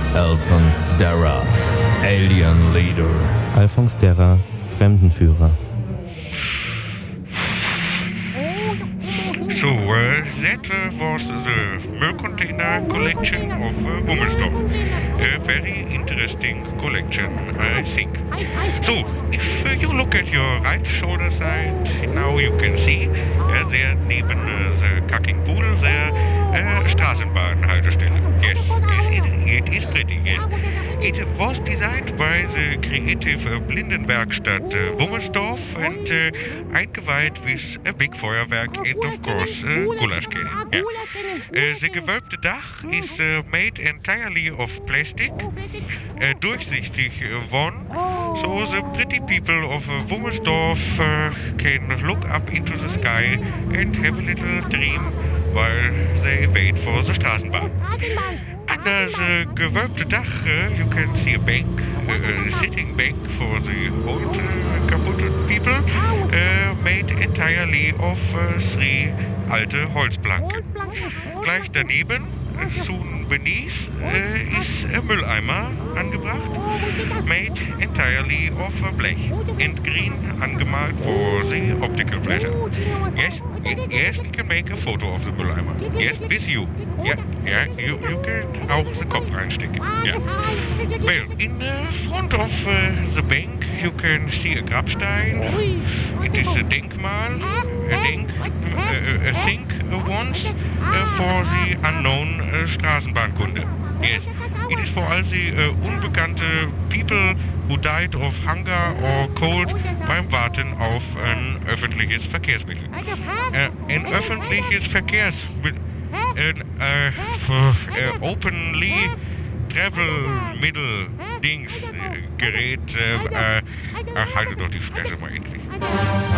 Alphonse Darra, Alien Leader. Alphonse Darra, Fremdenführer. So, that was the milk container collection of Wummelsdorf. A very interesting collection, I think. So, if you look at your right shoulder side, now you can see there neben the Kacking Pudel there Straßenbahnhaltestelle. Yes, it is pretty, yes. It was designed by the creative Blindenwerkstatt Wummelsdorf and eingeweiht with a big Feuerwerk and of course Gulasch cannon. Yeah. The gewölbte Dach is made entirely of plastic, durchsichtig one, so the pretty people of Wummelsdorf can look up into the sky and have a little dream while they wait for the Straßenbahn. Under the gewölbte Dach you can see a bank, a sitting bank for the old kaputte people, made entirely of 3 alte Holzplanken. Gleich daneben, soon beneath, is a Mülleimer angebracht, made entirely of Blech and green angemalt for the optical pleasure. Yes, we can make a photo of the Mülleimer. Yes, with you. Yeah, you can auch the Kopf reinstecken. Yeah. Well, in front of the bank you can see a Grabstein. It is a Denkmal, a thing once for the unknown Straßenbahnkunde. Yes, it is for all the unbekannte people who died of hunger or cold beim Warten auf ein öffentliches Verkehrsmittel. Ein öffentliches Verkehrsmittel, openly travel Mittel Dings Gerät, haltet doch die Fresse mal endlich.